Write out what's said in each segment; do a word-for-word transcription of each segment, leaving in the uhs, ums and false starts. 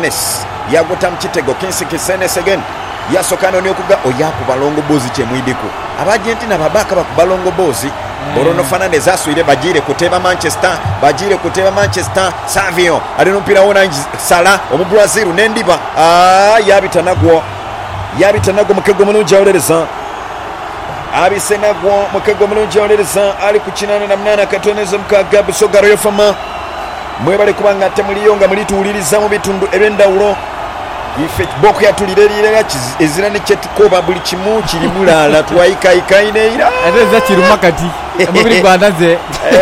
Kisenes yagotamu kitego. Kinsi Kisenes again yasokano ni okuga oyaku balongo bozi kyemwidiko Abagentina babaka bakubalongo bozi Bruno Fernandes aswire bajire kuteba Manchester bajire kuteba Manchester Savio alino mpira wona Sala omu Brazil nendiba ah yabitanagwo yabitanagwo mukego mulungi awulereza abisenagwo mukego mulungi awulereza ali kukinana na mnana katoneza mukaga Busogaro yofama mwebale kubanga temuliyonga mulituuliriza mu bitundu ebyendawulo ife boko yatulirerira ezira ne kyetukoba buli kimu kiri mulala twayikaikayineira ateza kirumakati omubiri gwandaze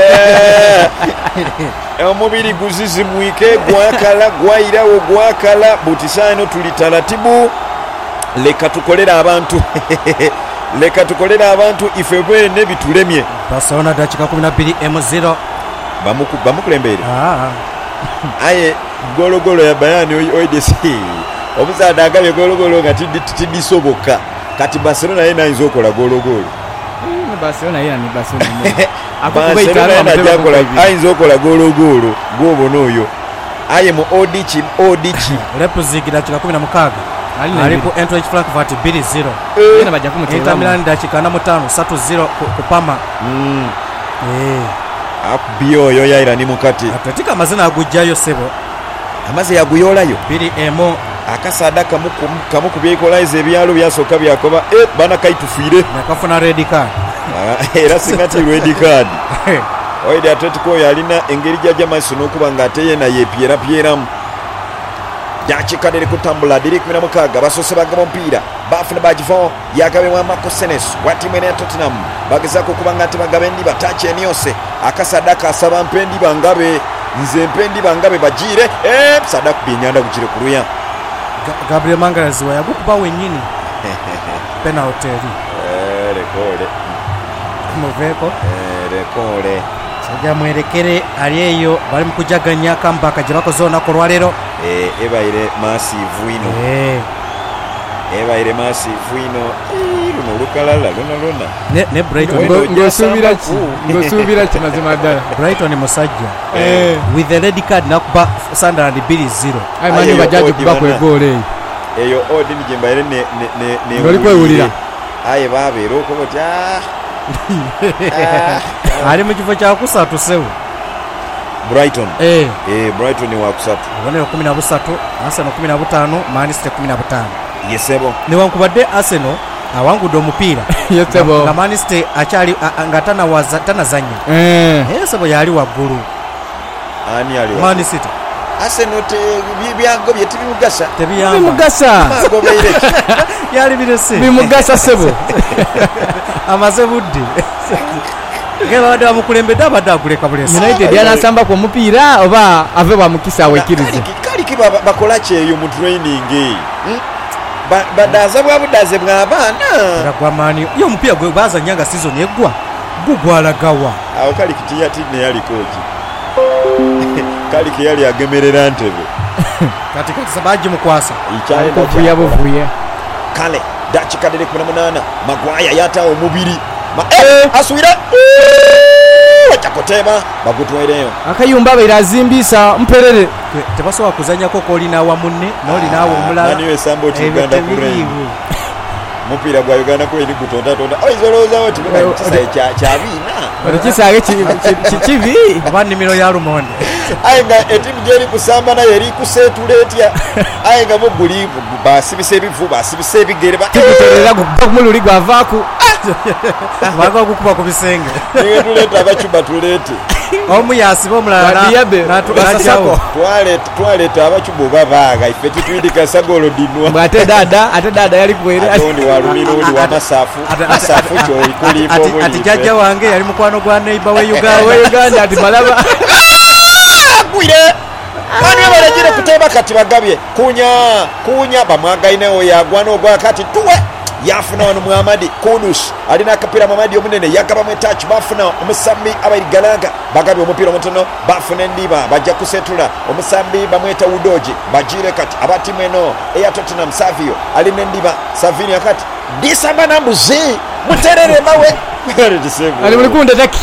omubiri guzizi mwike gwakala gwairawo gwakala butisano tulitaratibu leka tukolera abantu leka tukolera abantu ife bwene bitulemye Barcelona dakika kumi na bbiri M zero bamuku bamukulembere ah aye golo golo ya Bayani oidesi omusaada agabye golo golo nga tidisoboka kati Barcelona yena ayinza okola golo golo Barcelona yena ni Barcelona Barcelona yena jakola ayinza okola golo golo gwobono oyo aye mu Odichi Odichi Leipzig dakika kumi na mukaaga alipo Eintracht Frankfurt mbili zero yena bajja kumutera Inter Milan dakika na mutano tatu zero kupama mm eh akubyo yo yaira ni mukati Atletico amazina agujjayo sebo amaze yaguyolayo mbili emo akasada kamuku kamuku byekolaize ebyalo byasoka byakoba eh bana kaitufire nakafuna red card era singati red card oide Atletico yalina engeri jaja maso nokubanga ateye na yepiera pieramu yakikadere kutambula diri kumi na mukaaga basose bagaba mpira bafuna bajivon yagabe wa Marcos Senesi wati mwene ya Tottenham bagezako kubanga ati bagabe ndi batache eniyose akasadaka asaba mpendi bangabe nze mpendi bangabe bajire eh sadaka binyanda kujire kuruya Gabriel Mangalazi wayagukuba wenyini penalty eh rekole muveko eh rekole sajja mwerekere aliyeyo bali mukujaganya kambaka je bakozona ko lwalero eh ebaire massive wino eh ebaire massive wino luno lukalala luna luna ne ne Brighton ngosubira ki ngosubira ki mazima dala Brighton musajja eh with the red card nakuba Sunderland mbili zero ay mani bajaji kuba ko gole eyo odi ni jembaire ne ne ne ngoli kwewulira aye babero ko botya ali mu kifo kya kusatu sewe Brighton eh eh Brighton ni wa kusatu bonero kumi na busatu Arsenal kumi na butaano Manchester kumi na butaano yesebo ne wankubadde Arsenal awangude omupiira yesebo na Manchester achali ngatana waza tanazanya eh yesebo yali waggulu ani ali Manchester Arsenal te bibyango byeti bimugasa tebiyamba bimugasa agobeire yali birese bimugasa sebo amaze budde ngeba wada bamukulembedde abadde aguleka bulesa United yanasamba ku mupiira oba ave bamukisa awekirize kali kiba bakola kyeyo mu training badaza bwa budaze bw'abaana ragwa mani yo mupiira gwe bazanyanga season eggwa gugwalagawa awo kali kitiya tine yali koji kali kiyali agemerera ntebe kati kati sabaji mukwasa ikyale kuvuya buvuye kale dakika dere kumi na munana Magwaya yatawo omubiri ma eh aswira chakoteba bagutwereyo akayumba abairazimbisa mperere tebasobola kuzanyako kolina wa munne noli nawo omulala nani we sambo ti Uganda kurei mupira gwa Uganda ko eri gutonda tonda oizoloza oti kisa cha cha bina bali kisage kivi abandi miro ya Rumonde ayenga etimu jeri kusamba na yeri kusetuletya ayenga bo guli basi bisebivu basi bisebigere ba tikuterera kumululi gwavaku baga kukuba ku bisenge niwe tuleta abachuba tulete omu yasiba omulala natubasako twaleta twaleta abachuba babaga ife tutwidika sagolo dinwa mwate dada ate dada yali kwere atondi walumino ndi wa masafu masafu kyo ikuli bobo ati jajja wange yali mukwano gwa neighbor we Uganda we Uganda ati malaba kwire mani baragire kuteba kati bagabye kunya kunya bamwagaine oyagwa no gwa kati tuwe yafuna wano Muhammad Kudus alina kapira Muhammad omunene yakaba mu touch bafuna omusambi abayigalaga bagabye omupira omutono bafuna ndiba bajja kusetula omusambi bamweta Udoji bajire kati abati mweno eya Tottenham Savio alina ndiba Savini akati disamba nambuzi muterere mawe ali mulikunda taki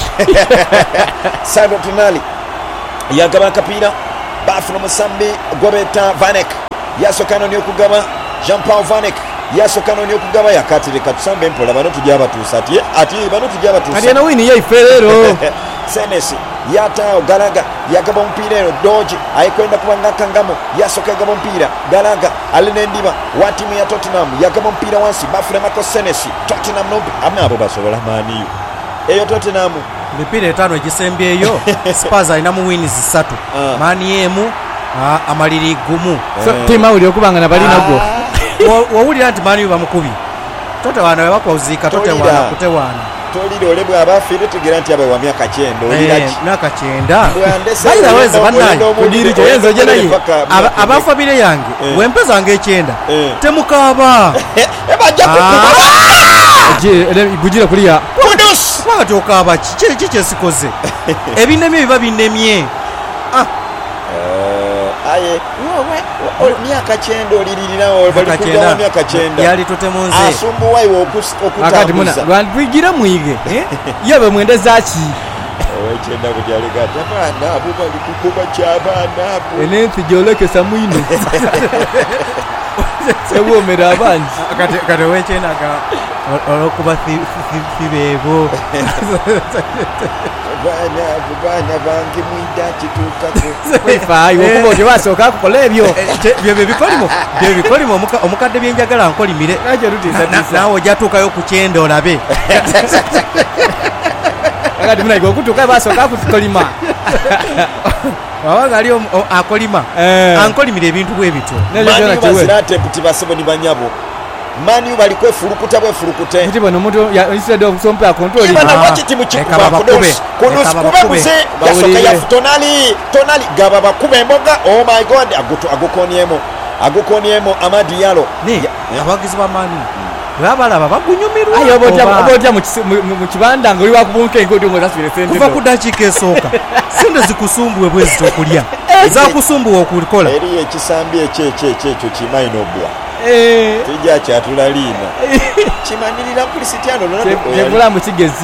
Sandro Tonali yagaba kapira bafuna omusambi gobeta Vanek yasooka noni okugaba Jean Paul Vanek yasooka noni okugaba yakatereka tusambe empola bano tujja batuusa ati ati bano tujja batuusa ati ana wini yaife leero Senesi yatao Galaga yagaba omupiira eno Doge ayikwenda kubanga akangamo yasooka yagaba omupiira Galaga alina endiba wa tiimu ya Tottenham yagaba omupiira wansi bafulemako Senesi Tottenham nompi ama abo basobola maaniyo eyo Tottenham emipiira etaano egisembyeyo Spurs alina mu wins ssatu Ah. Mani emu ah, amaliri gumu so tiimu awuli okubanga nabalina gwo Wa- wawulira nti Mani bamukubi totewaana webakwauziika totewaana Tolira. kutewaana tolire ole bw'aba afiire tegera nti abawe wa myaka kyenda oliraki myaka kyenda Bwandese balina wezi olenda- bannaye olenda omuntu- Kudiri kyoyenza ojja naye. paka Aba- myaka abafamire yange Eh. wempezanga ekyenda Eh. temukaaba Eh, eh, bajja kukuba gujire kuliya Kudus kwati okaaba ki Ki- ki kyesikoze ebinemye biba binemye Eh, aye wowe o- myaka kyenda oliririrawo bali kugawa myaka kyenda yali totemunze asumbuwayiwe akati muna okutambuza lwandwigire mwige yebe mwende zaki owekyenda bujaligati abaana abo bali kukuba kyabaana abo enensi gyolekesa mwino ewomera abangi kati kati owekyendaga olwokuba fibeebo baana abo baana bange mwida kituukako kwefaayo okuba oti basooka akukola ebyo byebyo bikolimo byo bikolimo omuka- omukadde byenjagala nkolimire nakyo tutiisatiisa naawe ojatuukayo ku kyenda olabe akati munaiga okutuuka basooka akukolima wabanga ali omu- o- akolima Eh. ankolimira ebintu bwe bityo nekyo kyona maniu kiwe baziratemputi basebo ni banyabo maniu bali kwefulukute bwefulukute kiti bono omuntu instead of sompa control ibana Ah, wakiti leka mukikuba babakube. kudus kudus Leka kube babakube. buze Bawulire. yasoka yafu tonali tonali gaba bakuba emboga oh my god agutu agukonyemo agukonyemo Amadi Yalo ne Ya- abagizi ba mani babalaba bagunyumirwa ayo oba oba- otya mu kibanda nga oli wakubunkenga oti ngaosasubire sente kuva ku dakiika esooka sente zikusumbuwe bwe ziti okulya zakusumbuwa okulikola eriyo ekisambi ekyo ekyo ekyo ekyo kimainobwa Eh, tijja kyatulaliina kimanirira Cristiano Ronaldo kyebulamu kigezi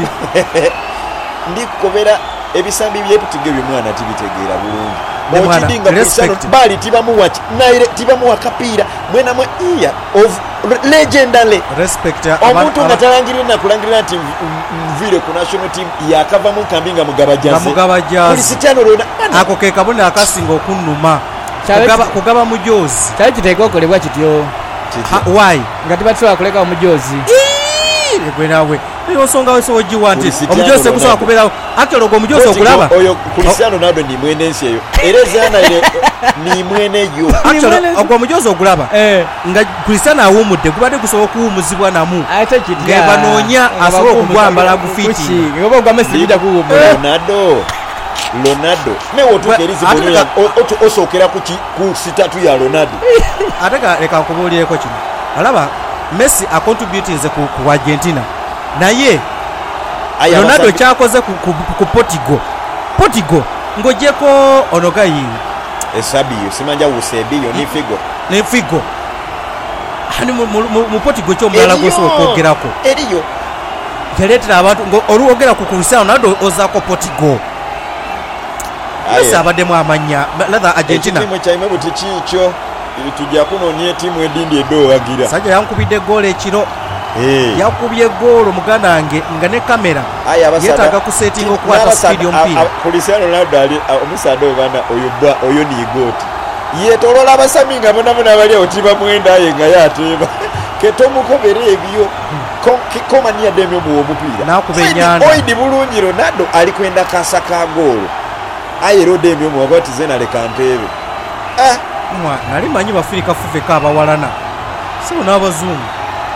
ndikukobera ebisambi byeputige byomwana tibitegeera bulungi Ne mwana, okidinga Cristiano respect. bali tibamuwa ki- naire tibamuwa kapiira mwenamwe iya of legendary respect omuntu nga talangirira nakulangirira nti nv- nvire ku national team yakava mu nkambi nga mugaba jazi mugaba jazi Cristiano Ronaldo ako ke kabone akasinga okunnuma Kyali Kugaba- ki- kugaba mujoozi kyali kiteeka okolebwa kityo wayi nga tibatusobola kulekawo mujoozi gwe nawe eyo nsonga wese ogiwa nti Cristiano omujoozi tekusobola Ronaldo. kubeerawo actually ogwo omujoozi okulaba oyo Cristiano Ronaldo ni mwene nsi eyo era ezaana ire ni mwene yo actually mwene- ogwo omujoozi ogulaba Eh, nga Cristiano awuumudde gubadde gusobola okuwuumuzibwa namu ate kitya Nga banoonya asobola okugwambala agufiti. oba ogwa Messi bijja kuwummula Ronaldo Ronaldo mewe otuuka Bwe- erizibu ate lyo ka- ya- o- otu- osookera ku ki- ku sitatu ya Ronaldo ate ka- leka nkubuulireko kino alaba Messi acontributinze ku, ku Argentina naye Aya Ronaldo abasajja- kyakoze ku, ku, ku Portugal Portugal ng'ogyeko Onogayi esabiyo simanja wusebiyo ni figo ne Figo ani mu, mu, mu, mu Portugal kyomulala gwosobola okwogerako eriyo yaleetera abantu olwogera ku Cristiano Ronaldo ozaako Portugal Messi abaddemu amannya latha Argentina ekitimu kyaime buti kiikyo tujja kunoonya etiimu edindi edoowagira sajja yankubidde goolo ekiro yakubye goolo muganda wange nga ne kamera yeetaaga kusetinga okukwata sipiidi omupiira Cristiano Ronaldo ali omusaadde obana oyo bwa oyo niigooti yeetolola abasami nga bonabona bali awo tibamwendaye nga yateeba ketomukobera ebyo komaniadde emyo muwa omupiira N'akuba ennyanda. oidi bulungi Ronaldo ali kwenda kasa ka goolo ayerodde emyo muwa bati ze naleka nteebe ah Mwa, nali manyi bafirika fufeka abawalana sibo n'abazungu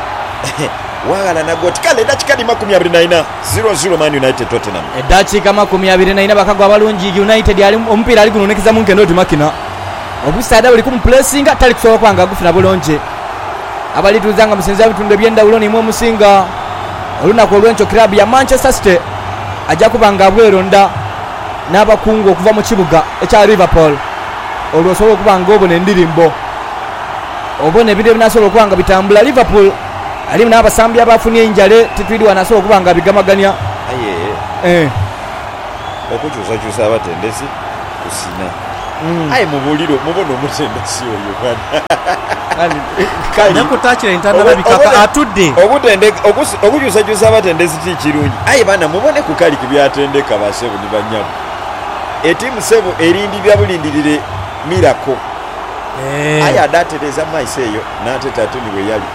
wagala nagoti kale eddakiika ni makumi abiri na ina zero zero Man United Tottenham eddakiika makumi abiri naina bakagwa abalungi United ali omupiira ali gunonekeza mu nkendo oti makina obusaada buli kumupulesinga tali kusobola kwanga agufuna bulungi abalituuza nga musinza ebitundu ebyendawulo nimu omusinga olunaku olw'enkyo kirabu ya Manchester City ajja kuba nga abweronda n'abakungu okuva mu kibuga ekya Liverpool olwo osobola okuba nga obona endirimbo obona ebintu ebinasobola okuba nga bitambula. Liverpool ali n'abasambi abafunye enjale titwidi wanasobola okuba nga bigamaganya aye eh. okukyusakyusa abatendesi kusina aye mubuliro mubona omutendesi oyo nakutakira entanalabikaka atudde okukyusakyusa abatendesi ti kirungi aye bana mubone ku kaliki byatendeka basebu ne banyamu etiimu sebo erindirira bulindirire mirako aye adatereza maiso eyo natetatuni bwe yali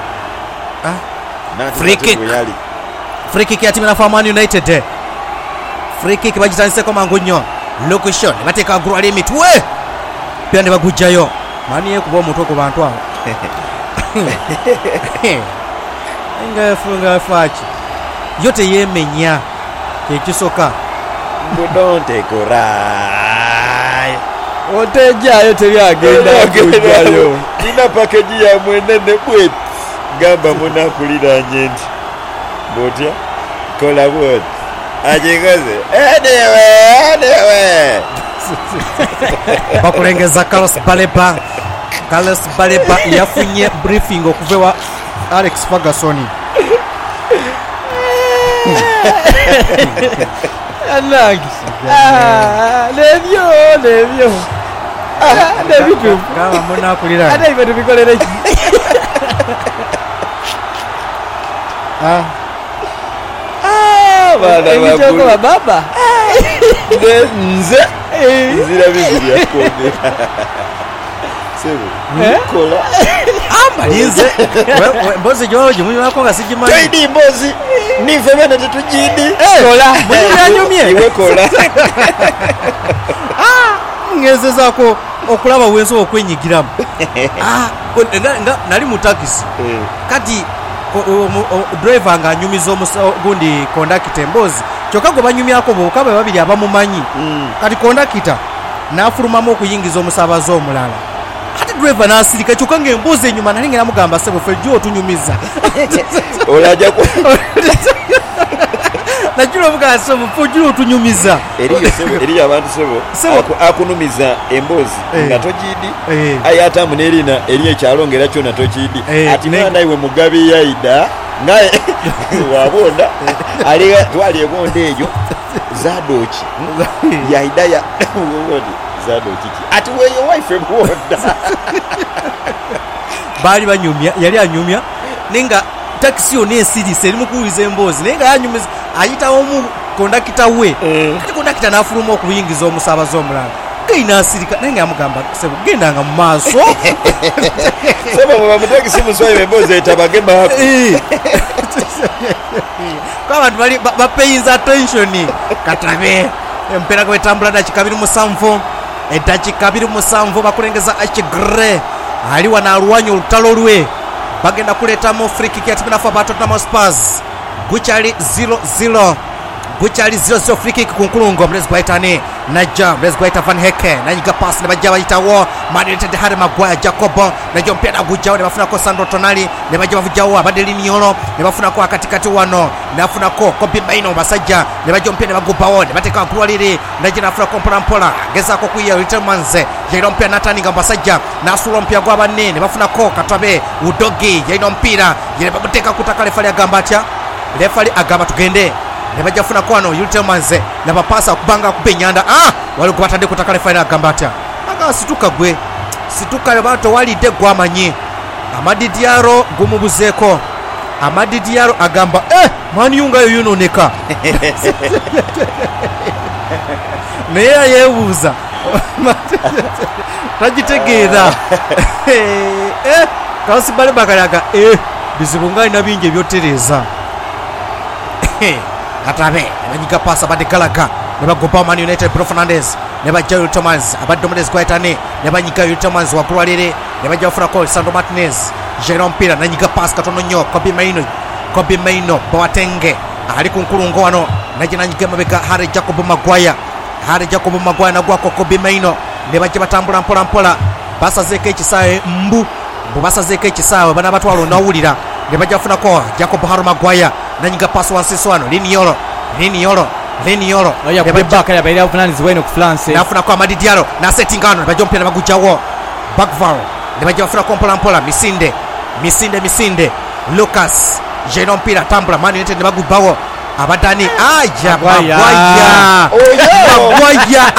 yali free kick ya timu ya Man United. Free kick bagitaniseko mangu nnyo. Location bateeka gulu ali mitwe. Pia ne bagujjayo. Mani yekuba omuntu ku bantu awo. Nga funga fachi. Yote yemenya. Kekisoka. Don't take right. Otejayo tebyagenda kujjayo. Ina package ya mwenene bwet. Gamba munakulira nyendi. Botya kola bot ajegaze anyway anyway bakulengeza Carlos Baleba Carlos Baleba yafunye briefing okuva wa Alex Ferguson anagi ah lebyo lebyo ah lebyo kama munakulira ada ibadu bikolera iki ah Emijoko baba nze nzira bibiri yakone sebo nikola amalinze mbozi jojo munyako ngasijimanyi Kaidi mbozi nive bene tetujidi kola munyanyumye iwe kola ah ngezezako okulaba wenso okwenyigiramu ah nga nali mu taxi kati driver nga anyumiza omugundi conductor mbozi kyokka gwe banyumyako bokabe babiri abamumanyi kati conductor n'afulumamu okuyingiza omusaabaze omulala kati driver n'asirika kyokka ng'embuzi enyuma nali ngera mugamba sebo ffe jjo otunyumiza olaja najula omugamba sebo ffe jjo otunyumiza eriyo abantu sebo akunumiza embuzi nga togidi aye ate amu n'erina eri ekyalo ngera kyona togidi ati mwana iwe mugabe yaida ngaye wabonda ali twali egonda eyo zadoki yaida ya wodi zadoki ati weyo wife bonda bali banyumya yali anyumya ninga taxi one esirisi eri mukuwiza embozi ninga yanyumiza ayita omu kondakita we kati kondakita n'afuluma okuyingiza omusaabaze omulala gaina asirika ninga yamugamba sebo gendanga mu maaso sebo baba mutakisi muswaye embozi etabage bako kwa bantu bali bapayinza attention katabe empera ko etambula dakika abiri musanvu edakika abiri musanvu bakulengeza akigre ali wana alwanyo olutalo lwe bagenda kuleta mo free kick ya timu fa Tottenham Spurs guchali zero zero guchali zero zero free kick kunkulungo Blaise Guaitane najja Blaise Guaita Van Heke nayiga pass ne bajja bayitawo Man United Harry Maguire Jacobo najja mpira gujawo ne bafuna ko Sandro Tonali ne bajja bavujawo abadelini yolo ne bafuna ko akatikati wano ne bafuna ko Kobe Maino basajja ne bajja mpira ne bagubawo ne bateka kulwalire najja nafuna ko mpola mpola geza ko kuya Litmanze yaino mpira natani nga basajja nasulo mpira gwa banne ne bafuna ko Katabe Udogi yaino mpira yene babuteka kutaka refali agamba atya refali agamba tugende ne bajja funa kwano Ultimanze na bapasa kubanga kubenyanda ah wali kubatande kutakale final agamba atya aga situka gwe situka bato wali de gwamanyi Amadi Diaro gumubuzeeko Amadi Diaro agamba eh mani yunga yo yunoneka meya yebuza tajitegeera eh kasi bale bakalaga eh bizibunga ina binge byotereza Katabe banyiga pasa bade Gallagher ne bagopa Man United Bruno Fernandes ne bajja Ultimanze abadde Blaise Guaitane ne banyiga Ultimanze wakulwalire ne bajja fura ko Sandro Martinez Jerome Pira nanyiga pasa katono nnyo Kobe Maino Kobe Maino Boatenge ali kunkulungo wano naje nanyiga mabega Harry Jacob Maguire Harry Jacob Maguire na gwa Kobe Maino ne bajja batambula mpola mpola basa zeke ekisawe mbu basa zeke ekisawe bana batwalo nawulira ne bajja funa ko Jacob Harry Maguire nanyiga pass wansi swano lini yolo lini yolo lini yolo oya kubaka ya baila Fernandes weno ku France nafuna kwa Amadi Diallo na settingano ne bajja mpira bagujawo backval ne bajja funa ko mpola mpola misinde misinde misinde Lucas Jeno mpira tambula Man United ne bagubawo abadani aja Maguire oyo Maguire